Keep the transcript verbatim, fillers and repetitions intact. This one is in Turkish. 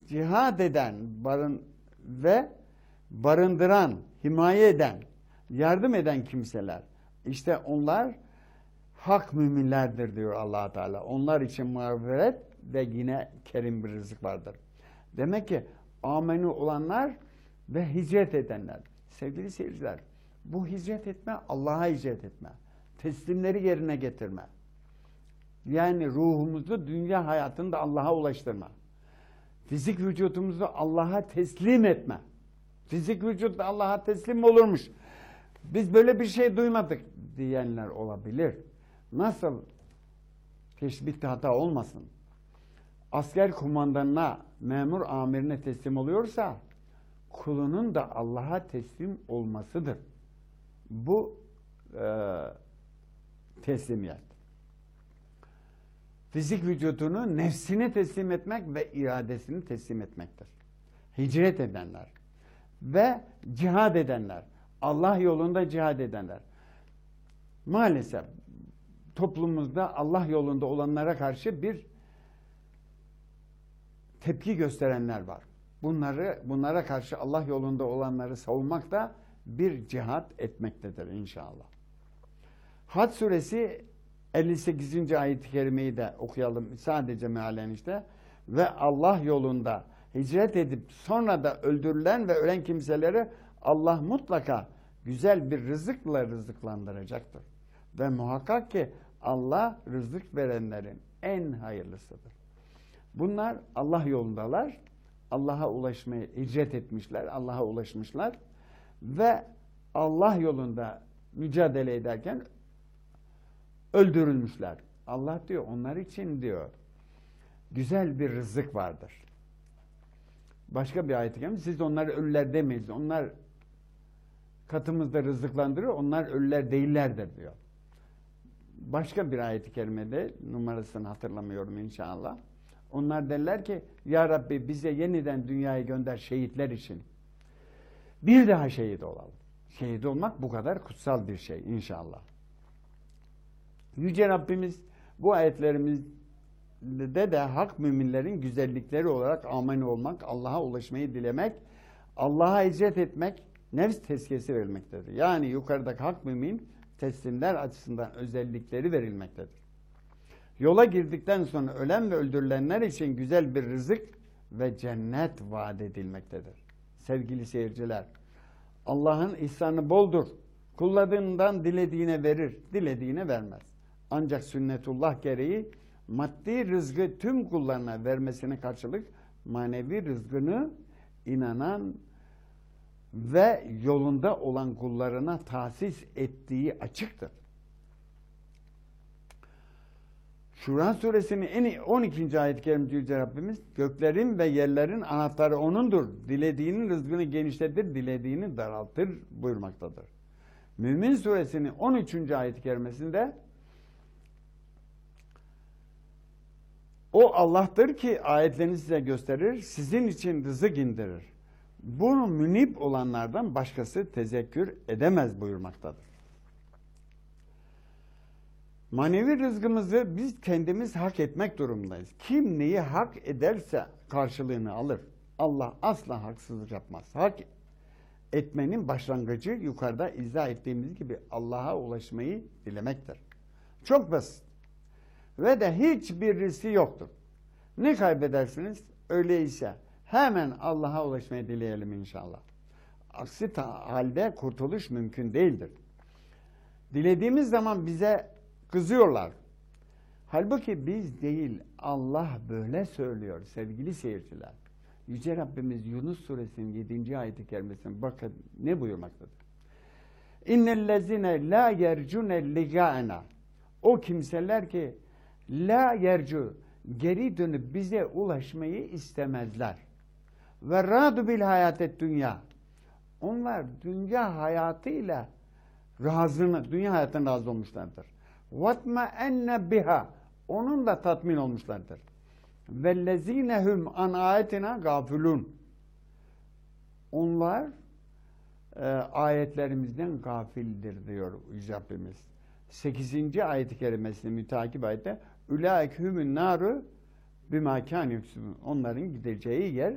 cihad eden barın ve barındıran, himaye eden, yardım eden kimseler, işte onlar hak müminlerdir diyor Allah Teala. Onlar için mağfiret ve yine kerim bir rızık vardır. Demek ki amenü olanlar ve hicret edenler. Sevgili seyirciler, bu hicret etme Allah'a hicret etme. Teslimleri yerine getirme. Yani ruhumuzu dünya hayatında Allah'a ulaştırma. Fizik vücudumuzu Allah'a teslim etme. Fizik vücut Allah'a teslim olurmuş. Biz böyle bir şey duymadık diyenler olabilir. Nasıl? Teşbihte hata olmasın. Asker kumandanına, memur amirine teslim oluyorsa kulunun da Allah'a teslim olmasıdır. Bu e, teslimiyet. Fizik vücudunu nefsine teslim etmek ve iradesini teslim etmektir. Hicret edenler ve cihad edenler, Allah yolunda cihad edenler. Maalesef toplumumuzda Allah yolunda olanlara karşı bir tepki gösterenler var. Bunları bunlara karşı Allah yolunda olanları savunmak da bir cihad etmektedir inşallah. Hac suresi elli sekizinci ayet-i kerimeyi de okuyalım sadece mealen işte. Ve Allah yolunda hicret edip sonra da öldürülen ve ölen kimseleri Allah mutlaka güzel bir rızıkla rızıklandıracaktır. Ve muhakkak ki Allah rızık verenlerin en hayırlısıdır. Bunlar Allah yolundalar. Allah'a ulaşmaya hicret etmişler. Allah'a ulaşmışlar. Ve Allah yolunda mücadele ederken öldürülmüşler. Allah diyor onlar için diyor güzel bir rızık vardır. Başka bir ayet-i kerime siz onları ölüler demeyiz. Onlar katımızda rızıklandırır. Onlar ölüler değillerdir diyor. Başka bir ayet-i kerimede numarasını hatırlamıyorum inşallah. Onlar derler ki ya Rabbi bize yeniden dünyaya gönder şehitler için. Bir daha şehit olalım. Şehit olmak bu kadar kutsal bir şey inşallah. Yüce Rabbimiz bu ayetlerimizde de hak müminlerin güzellikleri olarak amenü olmak, Allah'a ulaşmayı dilemek, Allah'a hicret etmek, nefs tezkiyesi verilmektedir. Yani yukarıdaki hak mümin teslimler açısından özellikleri verilmektedir. Yola girdikten sonra ölen ve öldürülenler için güzel bir rızık ve cennet vaat edilmektedir. Sevgili seyirciler, Allah'ın ihsanı boldur. Kullarından dilediğine verir, dilediğine vermez. Ancak sünnetullah gereği maddi rızkı tüm kullarına vermesine karşılık manevi rızkını inanan ve yolunda olan kullarına tahsis ettiği açıktır. Şura suresinin en on ikinci ayet-i kerimede Yüce Rabbimiz göklerin ve yerlerin anahtarı O'nundur. Dilediğinin rızkını genişletir, dilediğini daraltır buyurmaktadır. Mümin suresinin on üçüncü ayet-i kerimesinde O Allah'tır ki ayetlerini size gösterir, sizin için rızık indirir. Bunu münip olanlardan başkası tezekkür edemez buyurmaktadır. Manevi rızkımızı biz kendimiz hak etmek durumundayız. Kim neyi hak ederse karşılığını alır. Allah asla haksızlık yapmaz. Hak etmenin başlangıcı yukarıda izah ettiğimiz gibi Allah'a ulaşmayı dilemektir. Çok basit. Ve de hiçbir riski yoktur. Ne kaybedersiniz? Öyleyse hemen Allah'a ulaşmayı dileyelim inşallah. Aksi halde kurtuluş mümkün değildir. Dilediğimiz zaman bize kızıyorlar. Halbuki biz değil, Allah böyle söylüyor sevgili seyirciler. Yüce Rabbimiz Yunus suresinin yedinci ayet-i kerimesine bakın ne buyurmaktadır. İnnellezine la yercune ligâena. O kimseler ki la yercu geri dönüp bize ulaşmayı istemezler. Ve radu bil hayatet dünya. Onlar dünya hayatıyla razını, dünya hayatına razı olmuşlardır. Vatma enne biha. Onunla tatmin olmuşlardır. Vellezinehum an ayetina gafilun. Onlar e, ayetlerimizden gafildir diyor Yüce Rabbimiz. sekizinci ayet-i kerimesini mütakip ayette Ulaikümün naru bimâ kânû. Onların gideceği yer